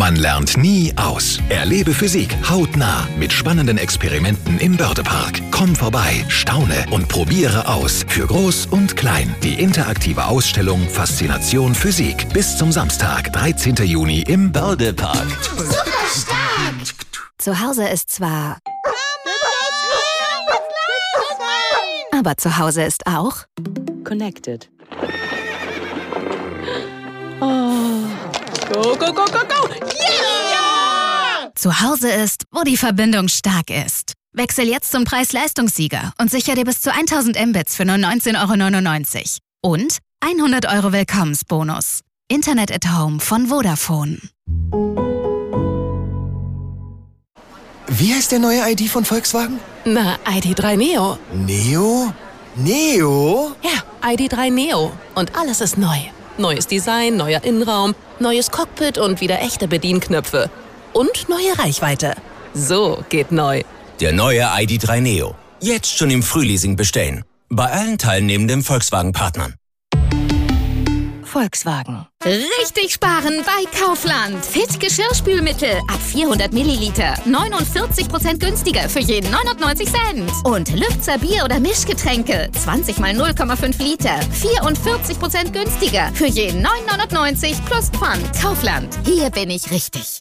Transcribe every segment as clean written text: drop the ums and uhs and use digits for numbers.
Man lernt nie aus. Erlebe Physik hautnah mit spannenden Experimenten im Bördepark. Komm vorbei, staune und probiere aus. Für Groß und Klein. Die interaktive Ausstellung Faszination Physik. Bis zum Samstag, 13. Juni im Bördepark. Super stark! Zu Hause ist zwar... Aber zu Hause ist auch... Connected. Oh. Go, go, go, go, go! Yeah! Zu Hause ist, wo die Verbindung stark ist. Wechsel jetzt zum Preis-Leistungssieger und sicher dir bis zu 1000 Mbits für nur 19,99 € und 100 € Willkommensbonus. Internet at Home von Vodafone. Wie heißt der neue ID von Volkswagen? Na, ID.3 Neo. Neo? Neo? Ja, ID.3 Neo. Und alles ist neu. Neues Design, neuer Innenraum, neues Cockpit und wieder echte Bedienknöpfe. Und neue Reichweite. So geht neu. Der neue ID.3 Neo. Jetzt schon im Frühleasing bestellen. Bei allen teilnehmenden Volkswagen-Partnern. Volkswagen. Richtig sparen bei Kaufland. Fit Geschirrspülmittel ab 400 Milliliter. 49% günstiger für jeden 99 Cent. Und Lübzer Bier- oder Mischgetränke. 20 mal 0,5 Liter. 44% günstiger für jeden 9,99 plus Pfand. Kaufland. Hier bin ich richtig.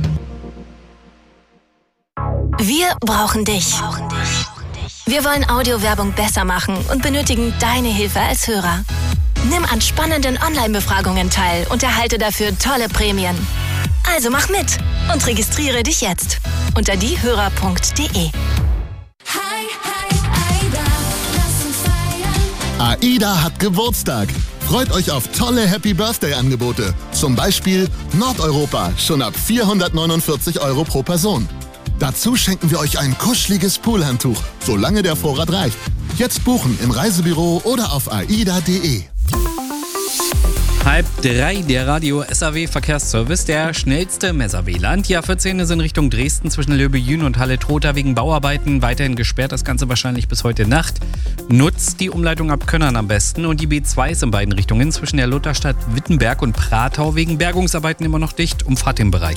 Wir brauchen dich. Wir wollen Audiowerbung besser machen und benötigen deine Hilfe als Hörer. Nimm an spannenden Online-Befragungen teil und erhalte dafür tolle Prämien. Also mach mit und registriere dich jetzt unter diehörer.de. AIDA hat Geburtstag. Freut euch auf tolle Happy-Birthday-Angebote. Zum Beispiel Nordeuropa, schon ab 449 € pro Person. Dazu schenken wir euch ein kuscheliges Poolhandtuch, solange der Vorrat reicht. Jetzt buchen im Reisebüro oder auf aida.de. 2:30, der Radio SAW Verkehrsservice, der schnellste im SAW-Land. Die A14 ist in Richtung Dresden zwischen Löbejün und Halle-Trotha wegen Bauarbeiten weiterhin gesperrt. Das Ganze wahrscheinlich bis heute Nacht. Nutzt die Umleitung ab Könnern am besten. Und die B2 ist in beiden Richtungen zwischen der Lutherstadt Wittenberg und Pratau wegen Bergungsarbeiten immer noch dicht. Umfahrt den Bereich.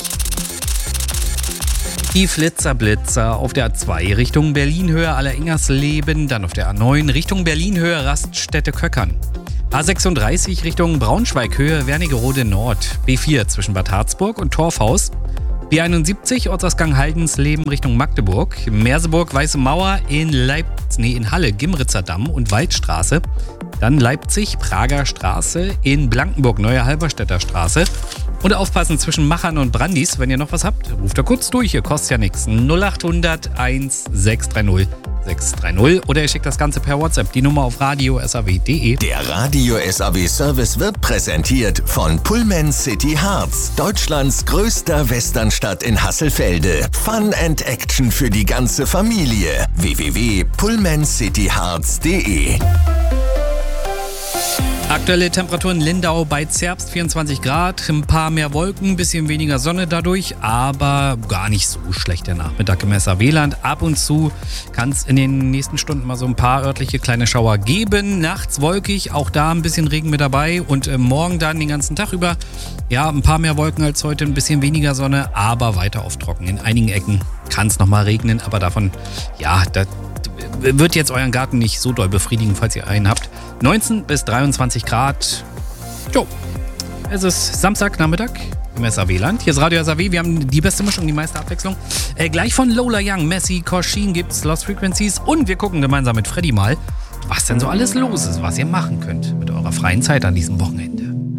Die Flitzer-Blitzer auf der A2 Richtung Berlin-Höhe Alleringersleben, dann auf der A9 Richtung Berlin-Höhe Raststätte-Köckern. A36 Richtung Braunschweig-Höhe Wernigerode Nord, B4 zwischen Bad Harzburg und Torfhaus, B71 Ortsausgang Haldensleben Richtung Magdeburg, Merseburg Weiße Mauer in Halle Gimritzer Damm und Waldstraße, dann Leipzig Prager Straße in Blankenburg Neue Halberstädter Straße. Und aufpassen zwischen Machern und Brandis, wenn ihr noch was habt, ruft da kurz durch, ihr kostet ja nichts. 0800 1630 630 oder ihr schickt das Ganze per WhatsApp, die Nummer auf radio.saw.de. Der Radio SAW Service wird präsentiert von Pullman City Harz, Deutschlands größter Westernstadt in Hasselfelde. Fun and Action für die ganze Familie. www.pullmancityharz.de. Aktuelle Temperaturen in Lindau bei Zerbst 24 Grad, ein paar mehr Wolken, ein bisschen weniger Sonne dadurch, aber gar nicht so schlecht der Nachmittag im SAW-Land. Ab und zu kann es in den nächsten Stunden mal so ein paar örtliche kleine Schauer geben. Nachts wolkig, auch da ein bisschen Regen mit dabei und morgen dann den ganzen Tag über. Ja, ein paar mehr Wolken als heute, ein bisschen weniger Sonne, aber weiter auf trocken. In einigen Ecken kann es nochmal regnen, aber davon, ja, das wird jetzt euren Garten nicht so doll befriedigen, falls ihr einen habt. 19 bis 23 Grad. Jo, es ist Samstagnachmittag im SAW-Land. Hier ist Radio SAW. Wir haben die beste Mischung, die meiste Abwechslung. Gleich von Lola Young, Messi, Korshin gibt's Lost Frequencies und wir gucken gemeinsam mit Freddy mal, was denn so alles los ist, was ihr machen könnt mit eurer freien Zeit an diesem Wochenende.